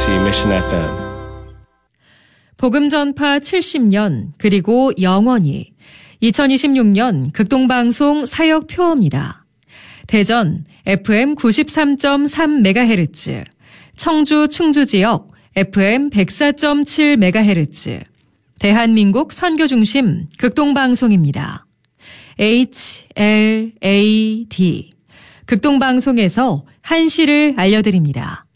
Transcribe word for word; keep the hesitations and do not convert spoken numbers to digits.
케이비씨 Mission 에프엠. 복음 전파 칠십 년 그리고 영원히 이천이십육 년 극동방송 사역 표어입니다. 대전 에프엠 구십삼 점 삼 메가헤르츠, 청주 충주 지역 에프엠 백사 점 칠 메가헤르츠, 대한민국 선교중심 극동방송입니다. 에이치 엘 에이 디 극동방송에서 한시를 알려드립니다.